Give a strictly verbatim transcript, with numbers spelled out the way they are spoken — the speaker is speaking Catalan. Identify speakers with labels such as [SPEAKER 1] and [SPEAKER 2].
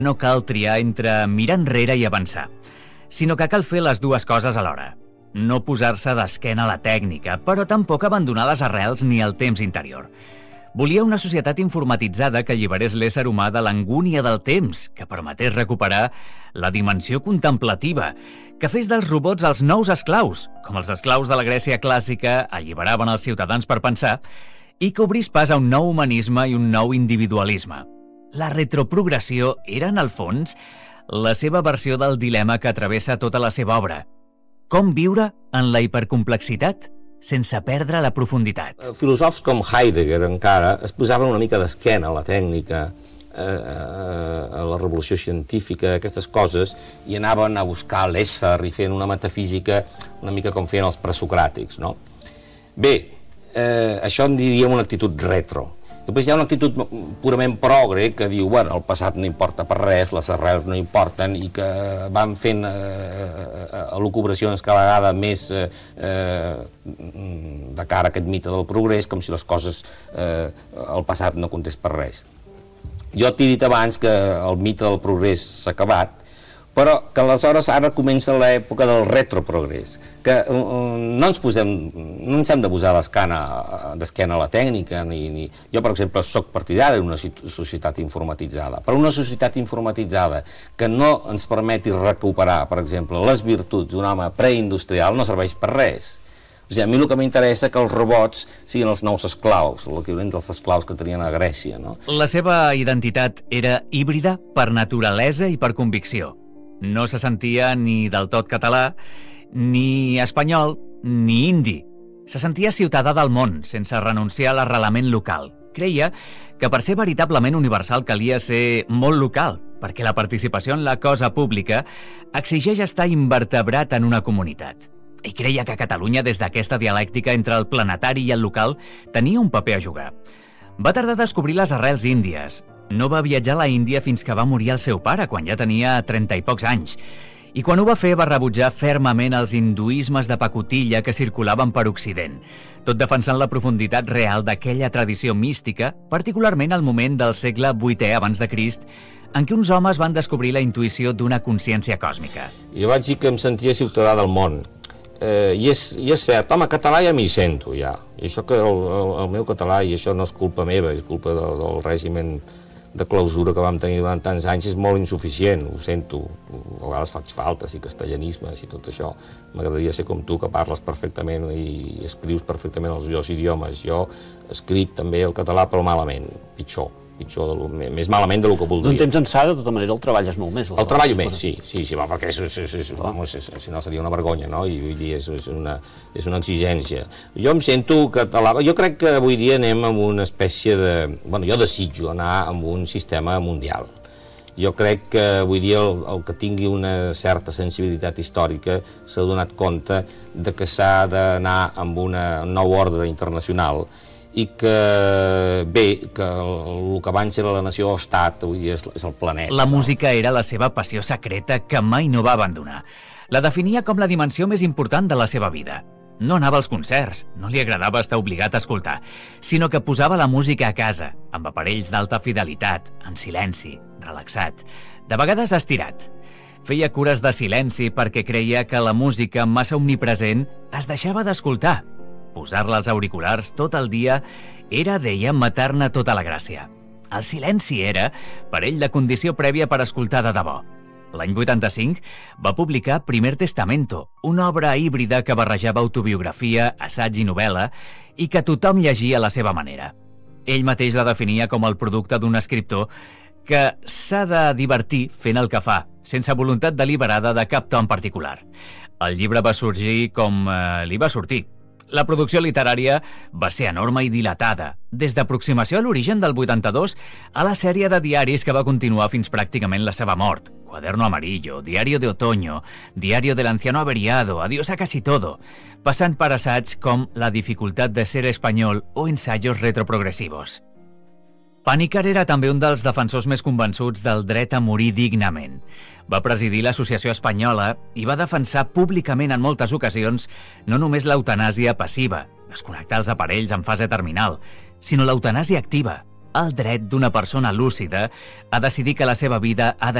[SPEAKER 1] No cal triar entre mirar enrere i avançar, sinó que cal fer les dues coses alhora. No posar-se d'esquena a la tècnica, però tampoc abandonar les arrels ni el temps interior. Volia una societat informatitzada que alliberés l'ésser humà de l'angúnia del temps, que permetés recuperar la dimensió contemplativa, que fes dels robots els nous esclaus, com els esclaus de la Grècia clàssica alliberaven els ciutadans per pensar, i que obrís pas a un nou humanisme i un nou individualisme. La retroprogressió era, en el fons, la seva versió del dilema que travessa tota la seva obra. Com viure en la hipercomplexitat sense perdre la profunditat.
[SPEAKER 2] Filòsofs com Heidegger encara es posaven una mica d'esquena a la tècnica, a la revolució científica, aquestes coses, i anaven a buscar l'ésser i fent una metafísica una mica com feien els presocràtics, no? Bé, eh, això en diríem una actitud retro. Després hi ha una actitud purament progre que diu, bueno, el passat no importa per res, les arrels no importen, i que van fent eh, elucubracions cada vegada més eh, de cara a aquest mite del progrés, com si les coses, eh, el passat no comptés per res. Jo t'he dit abans que el mite del progrés s'ha acabat, però que aleshores ara comença l'època del retroprogrés, que no ens posem, no ens hem de posar d'esquena a la tècnica, ni, ni... Jo, per exemple, soc partidari d'una societat informatitzada, però una societat informatitzada que no ens permeti recuperar, per exemple, les virtuts d'un home preindustrial no serveix per res. O sigui, a mi el que m'interessa que els robots siguin els nous esclaus, l'equivalent dels esclaus que tenien a Grècia, no?
[SPEAKER 1] La seva identitat era híbrida per naturalesa i per convicció. No se sentia ni del tot català, ni espanyol, ni indi. Se sentia ciutadà del món, sense renunciar a l'arrelament local. Creia que per ser veritablement universal calia ser molt local, perquè la participació en la cosa pública exigeix estar invertebrat en una comunitat. I creia que Catalunya, des d'aquesta dialèctica entre el planetari i el local, tenia un paper a jugar. Va tardar a descobrir les arrels índies. No va viatjar a la Índia fins que va morir el seu pare, quan ja tenia trenta i pocs anys. I quan ho va fer va rebutjar fermament els hinduismes de pacotilla que circulaven per Occident, tot defensant la profunditat real d'aquella tradició mística, particularment al moment del segle vuitè abans de Crist, en què uns homes van descobrir la intuïció d'una consciència còsmica.
[SPEAKER 2] Jo vaig dir que em sentia ciutadà del món. Eh, i, és, I és cert, home, català ja m'hi sento, ja. I això que el, el, el meu català, i això no és culpa meva, és culpa del, del règim de clausura que vam tenir durant tants anys, és molt insuficient, ho sento. A vegades faig faltes i castellanismes i tot això. M'agradaria ser com tu, que parles perfectament i escrius perfectament els dos idiomes. Jo escric també el català, però malament, pitjor. pitjor, de lo, més malament del que voldria.
[SPEAKER 3] D'un temps ençà, de tota manera, el treballes molt més.
[SPEAKER 2] El treballo més, sí, sí, sí, va, perquè és, és, és, és, vamos, és, si no seria una vergonya, no? I vull dir, és, és, una, és una exigència. Jo em sento català, jo crec que avui dia anem amb una espècie de... Bueno, jo desitjo anar amb un sistema mundial. Jo crec que avui dia el, el que tingui una certa sensibilitat històrica s'ha donat compte de que s'ha d'anar amb una, un nou ordre internacional i que, bé, que el, el que abans era la nació o estat, avui dia és, és el planeta.
[SPEAKER 1] La música era la seva passió secreta que mai no va abandonar. La definia com la dimensió més important de la seva vida. No anava als concerts, no li agradava estar obligat a escoltar, sinó que posava la música a casa, amb aparells d'alta fidelitat, en silenci, relaxat, de vegades estirat. Feia cures de silenci perquè creia que la música, massa omnipresent, es deixava d'escoltar. Posar-la als auriculars tot el dia era, deia, matar-ne tota la gràcia. El silenci era, per ell, la condició prèvia per escoltar de debò. L'any vuitanta-cinc va publicar Primer Testamento, una obra híbrida que barrejava autobiografia, assaig i novel·la, i que tothom llegia a la seva manera. Ell mateix la definia com el producte d'un escriptor que s'ha de divertir fent el que fa, sense voluntat deliberada de cap to en particular. El llibre va sorgir com eh, li va sortir. La producció literària va ser enorme i dilatada, des d'Aproximació a l'origen del vuitanta-dos a la sèrie de diaris que va continuar fins pràcticament la seva mort. Cuaderno Amarillo, Diario de Otoño, Diario del Anciano Averiado, Adiós a casi todo, passant per assaigs com La dificultat de ser espanyol o ensayos retroprogressivos. Panikkar era també un dels defensors més convençuts del dret a morir dignament. Va presidir l'Associació Espanyola i va defensar públicament en moltes ocasions no només l'eutanàsia passiva, desconnectar els aparells en fase terminal, sinó l'eutanàsia activa, el dret d'una persona lúcida a decidir que la seva vida ha de